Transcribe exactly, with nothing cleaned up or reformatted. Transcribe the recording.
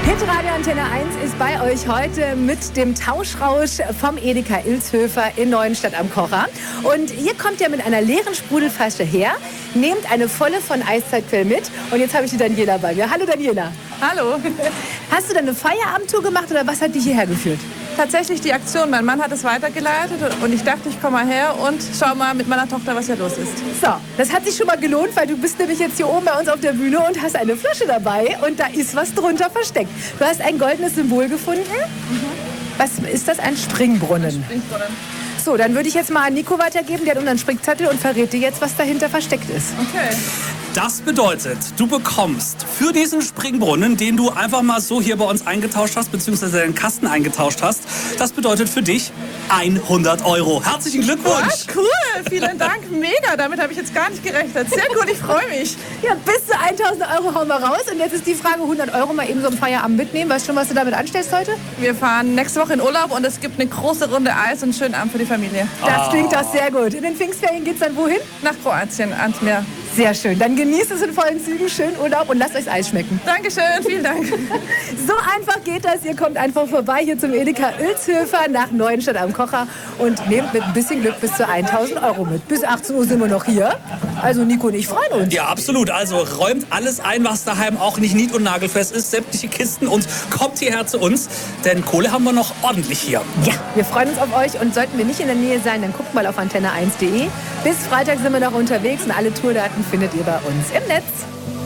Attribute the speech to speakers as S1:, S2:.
S1: Hitradio Antenne eins ist bei euch heute mit dem Tauschrausch vom Edeka Ilshöfer in Neuenstadt am Kocher. Und ihr kommt ja mit einer leeren Sprudelflasche her, nehmt eine volle von Eiszeitquell mit. Und jetzt habe ich die Daniela bei mir. Hallo Daniela.
S2: Hallo.
S1: Hast du dann eine Feierabendtour gemacht oder was hat dich hierher geführt?
S2: Tatsächlich die Aktion. Mein Mann hat es weitergeleitet und ich dachte, ich komme mal her und schau mal mit meiner Tochter, was hier los ist.
S1: So, das hat sich schon mal gelohnt, weil du bist nämlich jetzt hier oben bei uns auf der Bühne und hast eine Flasche dabei und da ist was drunter versteckt. Du hast ein goldenes Symbol gefunden. Mhm. Was ist das? Ein Springbrunnen.
S2: Ein Springbrunnen.
S1: So, dann würde ich jetzt mal an Nico weitergeben. Der hat unseren Sprichzettel und verrät dir jetzt, was dahinter versteckt ist.
S2: Okay.
S3: Das bedeutet, du bekommst für diesen Springbrunnen, den du einfach mal so hier bei uns eingetauscht hast, beziehungsweise den Kasten eingetauscht hast, das bedeutet für dich hundert Euro. Herzlichen Glückwunsch!
S2: Was? Cool, vielen Dank, mega, damit habe ich jetzt gar nicht gerechnet. Sehr gut, ich freue mich.
S1: Ja, bis zu tausend Euro hauen wir raus. Und jetzt ist die Frage, hundert Euro mal eben so im Feierabend mitnehmen. Weißt du schon, was du damit anstellst heute?
S2: Wir fahren nächste Woche in Urlaub und es gibt eine große Runde Eis und einen schönen Abend für die Familie.
S1: Das klingt doch sehr gut. In den Pfingstferien geht's dann wohin?
S2: Nach Kroatien, ans Meer.
S1: Sehr schön. Dann genießt es in vollen Zügen, schönen Urlaub und lasst euch das Eis schmecken.
S2: Dankeschön, vielen Dank.
S1: So einfach geht das. Ihr kommt einfach vorbei hier zum Edeka Ilshöfer nach Neuenstadt am Kocher und nehmt mit ein bisschen Glück bis zu tausend Euro mit. Bis achtzehn Uhr sind wir noch hier. Also Nico und ich freuen uns.
S3: Ja, absolut. Also räumt alles ein, was daheim auch nicht nied- und nagelfest ist, sämtliche Kisten und kommt hierher zu uns, denn Kohle haben wir noch ordentlich hier.
S1: Ja, wir freuen uns auf euch und sollten wir nicht in der Nähe sein, dann guckt mal auf antenne eins punkt de. Bis Freitag sind wir noch unterwegs und alle Tourdaten findet ihr bei uns im Netz.